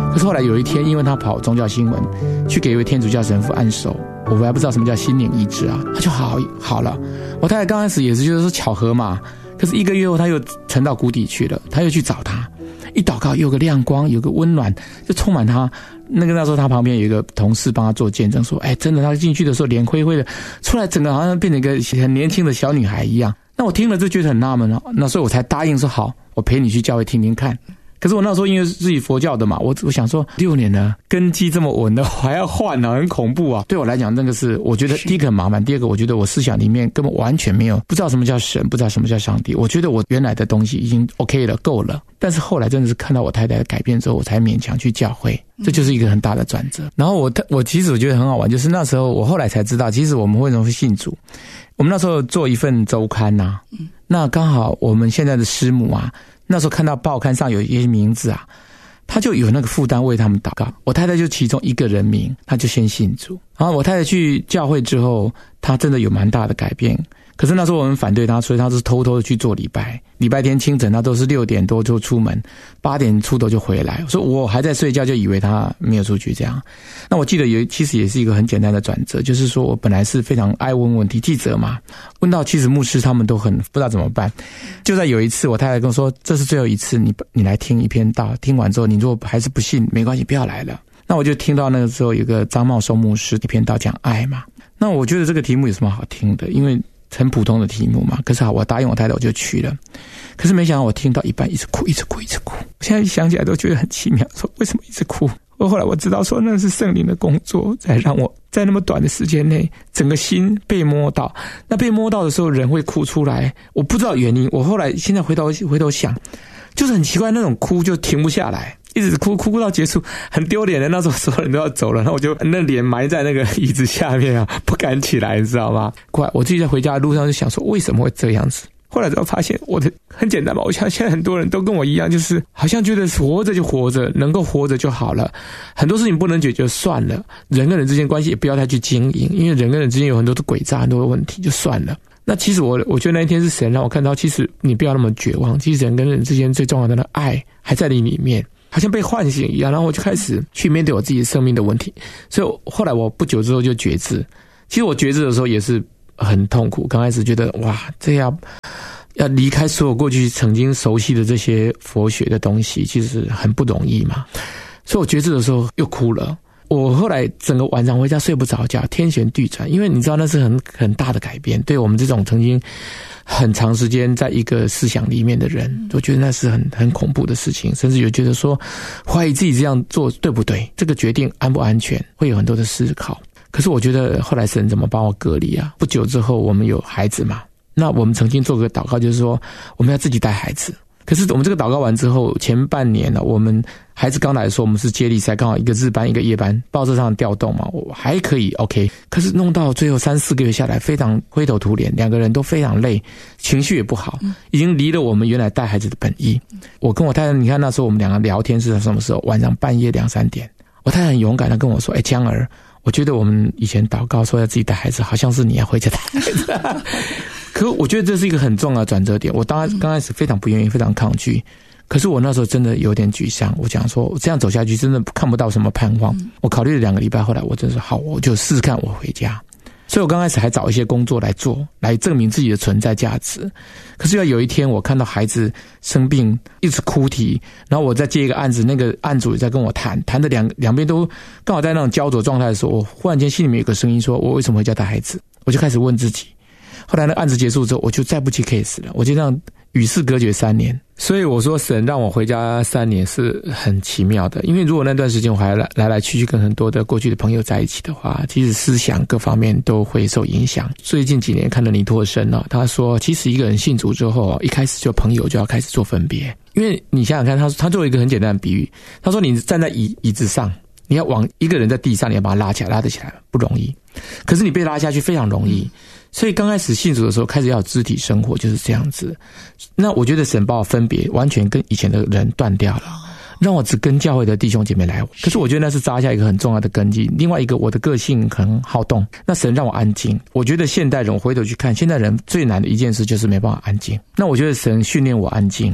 可是后来有一天，因为他跑宗教新闻去给一位天主教神父按手，我还不知道什么叫心灵医治啊，他就好了。我太太刚开始也是就是说巧合嘛，可是1个月后他又沉到谷底去了，他又去找他，一祷告有个亮光，有个温暖，就充满他。那时候他旁边有一个同事帮他做见证，说真的，他进去的时候脸灰灰的，出来整个好像变成一个很年轻的小女孩一样。那我听了就觉得很纳闷了，那所以我才答应说好，我陪你去教会听听看。可是我那时候因为是自己佛教的嘛，我想说6年了，根基这么稳的，我还要换啊，很恐怖啊。对我来讲，那个是我觉得第一个很麻烦，第二个我觉得我思想里面根本完全没有不知道什么叫神，不知道什么叫上帝。我觉得我原来的东西已经 OK 了，够了。但是后来真的是看到我太太的改变之后，我才勉强去教会，这就是一个很大的转折。然后我其实我觉得很好玩，就是那时候我后来才知道，其实我们为什么会信主。我们那时候做一份周刊啊，那刚好我们现在的师母啊，那时候看到报刊上有一些名字啊，他就有那个负担为他们祷告。我太太就其中一个人名，他就先信主。然后我太太去教会之后，她真的有蛮大的改变。可是那时候我们反对他，所以他是偷偷的去做礼拜。礼拜天清晨他都是6点多就出门，8点出头就回来。所以我还在睡觉就以为他没有出去这样。那我记得其实也是一个很简单的转折，就是说我本来是非常爱问问题，记者嘛，问到其实牧师他们都很不知道怎么办。就在有一次我太太跟我说，这是最后一次你来听一篇道，听完之后你如果还是不信没关系，不要来了。那我就听到那个时候有个张茂松牧师一篇道讲爱嘛。那我觉得这个题目有什么好听的，因为很普通的题目嘛，可是好，我答应我太太我就去了。可是没想到我听到一半一直哭。现在想起来都觉得很奇妙，说为什么一直哭？后来我知道说那是圣灵的工作，才让我在那么短的时间内整个心被摸到。那被摸到的时候人会哭出来，我不知道原因。我后来现在回头想，就是很奇怪，那种哭就停不下来，一直哭到结束，很丢脸的。那时候所有人都要走了，然后我就那脸埋在那个椅子下面啊，不敢起来，你知道吗？我自己在回家的路上就想说为什么会这样子。后来才发现我的很简单嘛，我想现在很多人都跟我一样，就是好像觉得活着就活着，能够活着就好了，很多事情不能解决算了，人跟人之间关系也不要太去经营，因为人跟人之间有很多的诡诈，很多的问题就算了。那其实我觉得那一天是神让我看到，其实你不要那么绝望，其实人跟人之间最重要的爱还在你里面，好像被唤醒一样。然后我就开始去面对我自己生命的问题。所以后来我不久之后就决志。其实我决志的时候也是很痛苦，刚开始觉得哇，这要离开所有过去曾经熟悉的这些佛学的东西，其实很不容易嘛。所以我决志的时候又哭了。我后来整个晚上回家睡不着觉，天旋地转，因为你知道那是很大的改变，对我们这种曾经很长时间在一个思想里面的人，都觉得那是很恐怖的事情，甚至有觉得说怀疑自己这样做对不对，这个决定安不安全，会有很多的思考。可是我觉得后来神怎么帮我隔离啊？不久之后我们有孩子嘛，那我们曾经做个祷告，就是说我们要自己带孩子。可是我们这个祷告完之后，前半年呢，我们孩子刚来的时候，我们是接力赛，刚好一个日班一个夜班，报社上调动嘛，我还可以 OK。可是弄到最后3-4个月下来，非常灰头土脸，两个人都非常累，情绪也不好，已经离了我们原来带孩子的本意。我跟我太太，你看那时候我们两个聊天是什么时候？晚上半夜2-3点，我太太很勇敢的跟我说：“江儿，我觉得我们以前祷告说要自己带孩子，好像是你要回家带孩子。”可我觉得这是一个很重要的转折点。我刚开始非常不愿意，非常抗拒。可是我那时候真的有点沮丧，我讲说我这样走下去真的看不到什么盼望。我考虑了2个礼拜，后来我真的说好，我就试试看我回家。所以我刚开始还找一些工作来做，来证明自己的存在价值。可是要有一天我看到孩子生病一直哭啼，然后我再接一个案子，那个案主也在跟我谈的两边都刚好在那种焦灼状态的时候，我忽然间心里面有个声音说，我为什么回家带孩子？我就开始问自己。后来那个案子结束之后，我就再不接 case 了，我就这样与世隔绝3年。所以我说神让我回家3年是很奇妙的，因为如果那段时间我还来去跟很多的过去的朋友在一起的话，其实思想各方面都会受影响。最近几年看了尼托生他说其实一个人信主之后一开始就朋友就要开始做分别。因为你想想看，他做一个很简单的比喻，他说你站在椅子上，你要往一个人在地上，你要把他拉起来，拉得起来不容易，可是你被拉下去非常容易。所以刚开始信主的时候，开始要有肢体生活，就是这样子。那我觉得神把我分别，完全跟以前的人断掉了，让我只跟教会的弟兄姐妹来往。可是我觉得那是扎下一个很重要的根基。另外一个，我的个性很好动，那神让我安静。我觉得现代人，我回头去看，现代人最难的一件事就是没办法安静。那我觉得神训练我安静，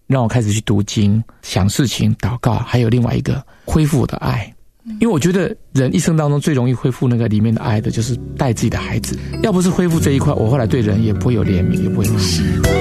让我开始去读经、想事情、祷告，还有另外一个恢复我的爱。因为我觉得人一生当中最容易恢复那个里面的爱的，就是带自己的孩子。要不是恢复这一块，我后来对人也不会有怜悯，也不会有爱。